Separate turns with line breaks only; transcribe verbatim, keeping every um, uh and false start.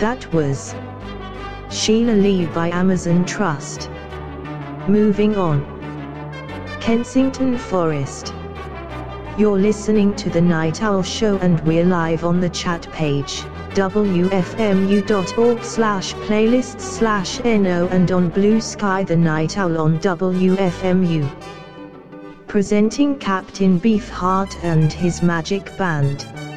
That was Sheila Lee by Amazon Trust. Moving on. Kensington Forest. You're listening to The Night Owl Show and we're live on the chat page, w f m u dot org slash playlists slash no, and on Blue Sky The Night Owl on W F M U. Presenting Captain Beefheart and his magic band.